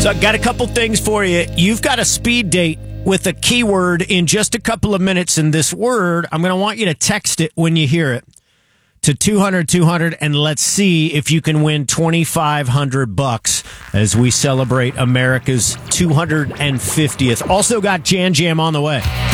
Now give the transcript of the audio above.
So I got a couple things for you. You've got a speed date with a keyword in just a couple of minutes, and this word, I'm going to want you to text it when you hear it to 200-200, and let's see if you can win $2,500 as we celebrate America's 250th. Also got Jan Jam on the way.